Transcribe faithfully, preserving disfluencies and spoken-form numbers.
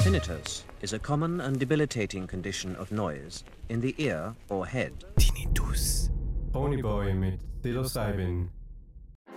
Tinnitus is a common and debilitating condition of noise in the ear or head. Tinnitus. Ponyboy mit Psilocybin.